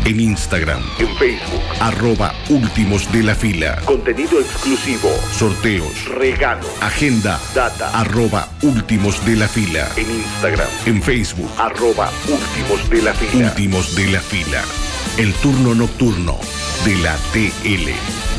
En Instagram. En Facebook. @Últimos de la Fila. Contenido exclusivo. Sorteos. Regalos. Agenda. Data. @Últimos de la Fila. En Instagram. En Facebook. @Últimos de la Fila. Últimos de la Fila. El turno nocturno de la TL.